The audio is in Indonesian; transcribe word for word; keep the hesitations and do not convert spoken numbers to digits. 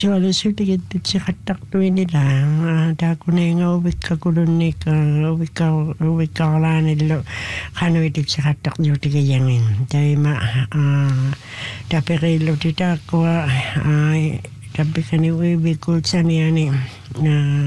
Solo sulit tsikatak tuinila ta kunenga ubikka kulunnik ubikka ubikka olanillo kanuitik tsikatak jutiga yangin taima ta perillo titakwa tapi kani ubikul saniani